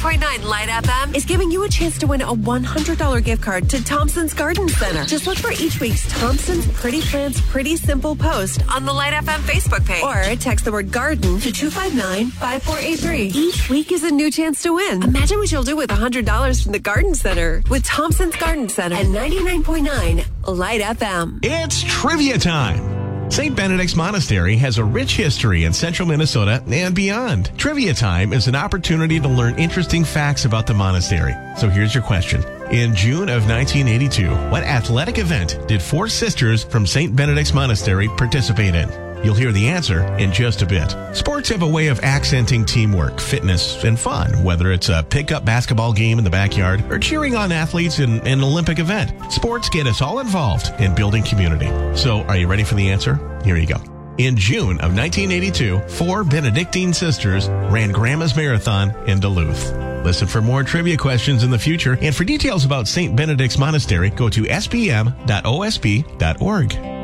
99.9 Light FM is giving you a chance to win a $100 gift card to Thompson's Garden Center. Just look for each week's Thompson's Pretty Plants Pretty Simple post on the Light FM Facebook page. Or text the word garden to 259-5483. Each week is a new chance to win. Imagine what you'll do with $100 from the Garden Center with Thompson's Garden Center and 99.9 Light FM. It's trivia time. St. Benedict's Monastery has a rich history in central Minnesota and beyond. Trivia time is an opportunity to learn interesting facts about the monastery. So here's your question. In June of 1982, what athletic event did 4 sisters from St. Benedict's Monastery participate in? You'll hear the answer in just a bit. Sports have a way of accenting teamwork, fitness, and fun, whether it's a pickup basketball game in the backyard or cheering on athletes in an Olympic event. Sports get us all involved in building community. So, are you ready for the answer? Here you go. In June of 1982, 4 Benedictine sisters ran Grandma's Marathon in Duluth. Listen for more trivia questions in the future, and for details about St. Benedict's Monastery, go to sbm.osb.org.